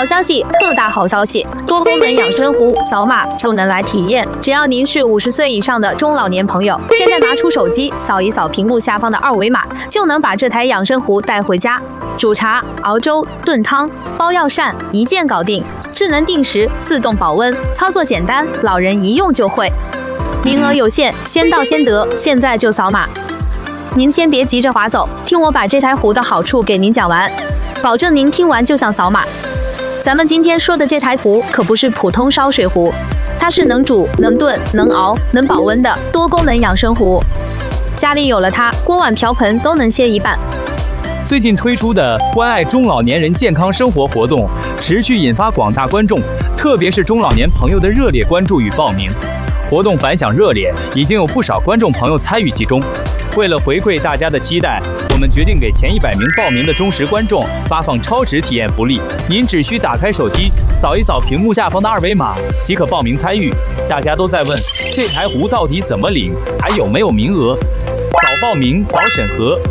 好消息，特大好消息！多功能养生壶，扫码就能来体验。只要您是50岁以上的中老年朋友，现在拿出手机扫一扫屏幕下方的二维码，就能把这台养生壶带回家。煮茶、熬粥、炖汤、包药膳，一键搞定。智能定时，自动保温，操作简单，老人一用就会。名额有限，先到先得，现在就扫码。您先别急着划走，听我把这台壶的好处给您讲完，保证您听完就想扫码。咱们今天说的这台壶可不是普通烧水壶，它是能煮、能炖、能熬、能保温的多功能养生壶。家里有了它，锅碗瓢盆都能歇一半。 最近推出的关爱中老年人健康生活活动，持续引发广大观众，特别是中老年朋友的热烈关注与报名。活动反响热烈，已经有不少观众朋友参与其中。为了回馈大家的期待，我们决定给前100名报名的忠实观众发放超值体验福利。您只需打开手机，扫一扫屏幕下方的二维码，即可报名参与。大家都在问，这台壶到底怎么领，还有没有名额？早报名早审核。